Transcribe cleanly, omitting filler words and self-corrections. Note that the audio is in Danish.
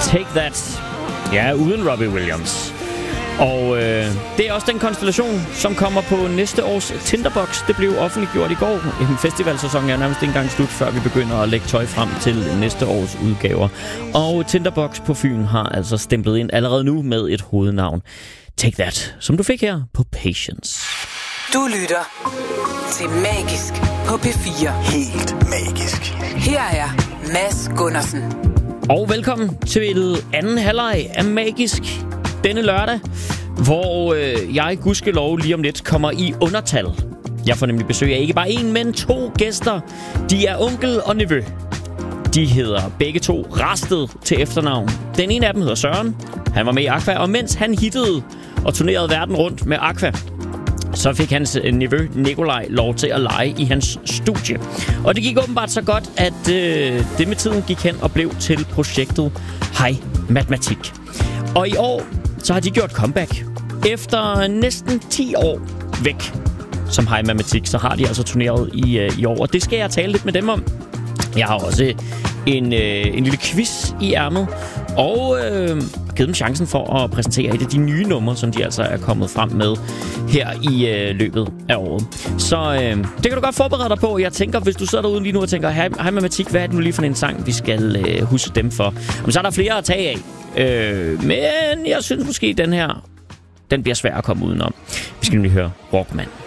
Take That. Ja, uden Robbie Williams. Og det er også den konstellation, som kommer på næste års Tinderbox. Det blev offentliggjort i går. En festivalsæson er nærmest ikke engang slut, før vi begynder at lægge tøj frem til næste års udgaver. Og Tinderbox på Fyn har altså stemplet ind allerede nu med et hovednavn. Take That, som du fik her på Patience. Du lytter til Magisk på P4. Helt magisk. Her er Mads Gundersen. Og velkommen til anden halvleg af Magisk denne lørdag, hvor jeg gudskelov lige om lidt kommer i undertal. Jeg får nemlig besøg af ikke bare en, men 2 gæster. De er onkel og nevø. De hedder begge to Rasted til efternavn. Den ene af dem hedder Søren. Han var med i Aqua, og mens han hittede og turnerede verden rundt med Aqua, så fik hans nevø Nikolaj lov til at lege i hans studie. Og det gik åbenbart så godt, at det med tiden gik hen og blev til projektet Hej Matematik. Og i år så har de gjort comeback. Efter næsten 10 år væk som Hej Matematik, så har de altså turneret i år. Og det skal jeg tale lidt med dem om. Jeg har også en lille quiz i ærmet. Og givet dem chancen for at præsentere et af de nye numre, som de altså er kommet frem med her i løbet af året. Så det kan du godt forberede dig på. Jeg tænker, hvis du sidder derude lige nu og tænker, hej Matematik, hvad er det nu lige for en sang, vi skal huske dem for? Men så er der flere at tage af. Men jeg synes måske, den her, den bliver svær at komme udenom. Vi skal nemlig høre Walkman.